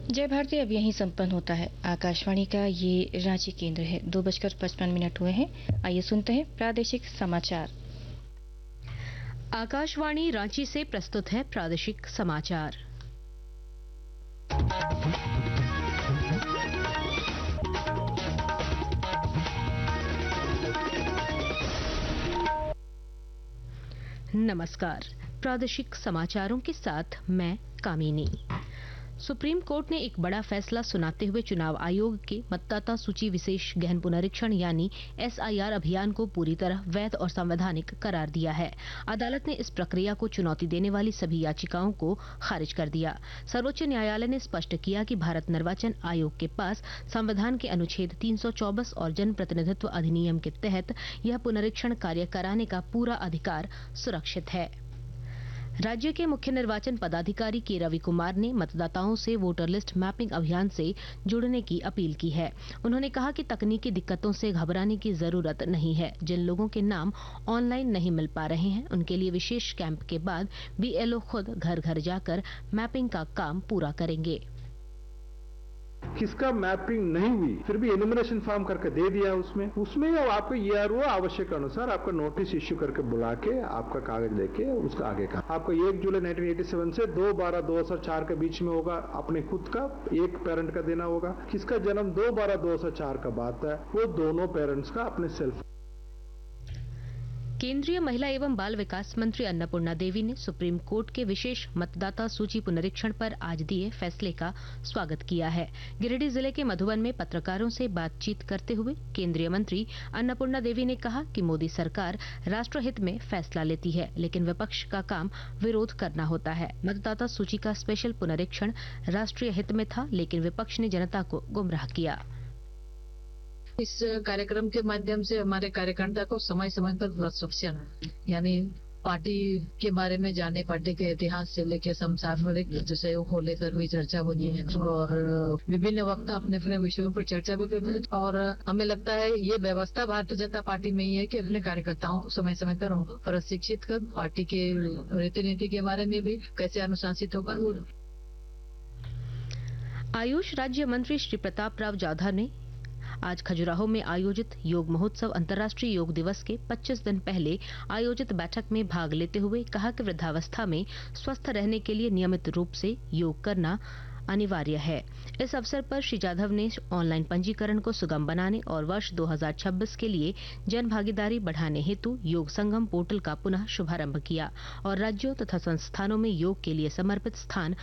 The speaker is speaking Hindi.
जय भारती अब यहीं संपन्न होता है। आकाशवाणी का ये रांची केंद्र है। 2:55 हुए हैं। आइए सुनते हैं प्रादेशिक समाचार। आकाशवाणी रांची से प्रस्तुत है प्रादेशिक समाचार। नमस्कार। प्रादेशिक समाचारों के साथ मैं कामिनी। सुप्रीम कोर्ट ने एक बड़ा फैसला सुनाते हुए चुनाव आयोग के मतदाता सूची विशेष गहन पुनरीक्षण यानी SIR अभियान को पूरी तरह वैध और संवैधानिक करार दिया है। अदालत ने इस प्रक्रिया को चुनौती देने वाली सभी याचिकाओं को खारिज कर दिया। सर्वोच्च न्यायालय ने स्पष्ट किया कि भारत निर्वाचन आयोग के पास संविधान के अनुच्छेद 324 और जनप्रतिनिधित्व अधिनियम के तहत यह पुनरीक्षण कार्य कराने का पूरा अधिकार सुरक्षित है। राज्य के मुख्य निर्वाचन पदाधिकारी के रवि कुमार ने मतदाताओं से वोटर लिस्ट मैपिंग अभियान से जुड़ने की अपील की है। उन्होंने कहा कि तकनीकी दिक्कतों से घबराने की जरूरत नहीं है। जिन लोगों के नाम ऑनलाइन नहीं मिल पा रहे हैं उनके लिए विशेष कैंप के बाद BLO खुद घर घर जाकर मैपिंग का काम पूरा करेंगे। किसका मैपिंग नहीं हुई फिर भी एनुमरेशन फॉर्म करके दे दिया उसमें अब आपको ERO आवश्यक अनुसार आपका नोटिस इश्यू करके बुला के आपका कागज लेके उसका आगे का आपको 1 जुलाई 1987 से 2/12/2004 के बीच में होगा। अपने खुद का एक पेरेंट का देना होगा। किसका जन्म 2/12/2004 का बाद है वो दोनों पेरेंट्स का अपने सेल्फ। केंद्रीय महिला एवं बाल विकास मंत्री अन्नपूर्णा देवी ने सुप्रीम कोर्ट के विशेष मतदाता सूची पुनरीक्षण पर आज दिए फैसले का स्वागत किया है। गिरिडीह जिले के मधुबन में पत्रकारों से बातचीत करते हुए केंद्रीय मंत्री अन्नपूर्णा देवी ने कहा कि मोदी सरकार राष्ट्रहित में फैसला लेती है, लेकिन विपक्ष का काम विरोध करना होता है। मतदाता सूची का स्पेशल पुनरीक्षण राष्ट्रीय हित में था, लेकिन विपक्ष ने जनता को गुमराह किया। इस कार्यक्रम के माध्यम से हमारे कार्यकर्ता को समय समय पर प्रशिक्षण यानी पार्टी के बारे में जाने, पार्टी के इतिहास से लेकर समसामयिक विषयों को लेकर भी चर्चा होती है और विभिन्न वक्त अपने अपने विषयों पर चर्चा भी करते हैं। और हमें लगता है ये व्यवस्था भारतीय जनता पार्टी में ही है कि अपने कार्यकर्ताओं को समय समय पर प्रशिक्षित कर पार्टी के रीति नीति के बारे में भी कैसे अनुशासित होकर। आयुष राज्य मंत्री श्री प्रताप राव जाधव ने आज खजुराहो में आयोजित योग महोत्सव अंतर्राष्ट्रीय योग दिवस के 25 दिन पहले आयोजित बैठक में भाग लेते हुए कहा कि वृद्धावस्था में स्वस्थ रहने के लिए नियमित रूप से योग करना अनिवार्य है। इस अवसर पर श्री जाधव ने ऑनलाइन पंजीकरण को सुगम बनाने और वर्ष 2026 के लिए जन भागीदारी बढ़ाने हेतु योग संगम पोर्टल का पुनः शुभारंभ किया और राज्यों तथा संस्थानों में योग के लिए समर्पित स्थान